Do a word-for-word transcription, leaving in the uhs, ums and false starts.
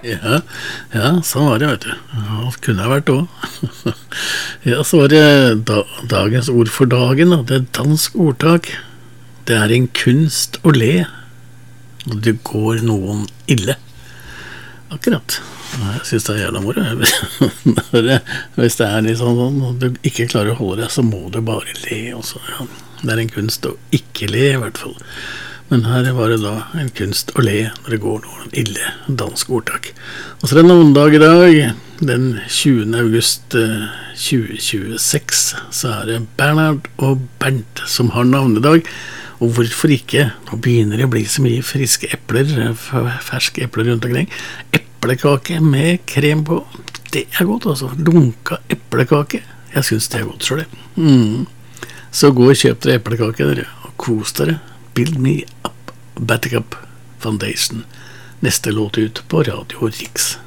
Ja, ja, sånn var det, vet du. Ja, det kunne ha vært også. Ja, så var det da, dagens ord for dagen, da. Det er et dansk ordtak. Det er en kunst å le når det går noen ille. Akkurat. Ja, jeg synes det er jævla moro. Hvis det er litt sånn, og du ikke klarer å holde deg, så må du bare le. Også, ja. Det er en kunst å ikke le, i hvert fall. Men her var det da en kunst å le når det går noen ille, dansk ordtak. Og så er det noen dag i dag, den tjuende august tjue tjueseks, så er det Bernhard og Bernt som har navnedag. Og hvorfor ikke? Nå begynner det å bli så mye friske epler, ferske epler rundt omkring. Eplekake med krem på, det er godt altså. Lunka eplekake, jeg synes det er godt selv det. Mm. Så gå og kjøp dere eplekake dere, og kos dere. Build Me Up, Buttercup Foundation. Neste låt ut på Radio Riks.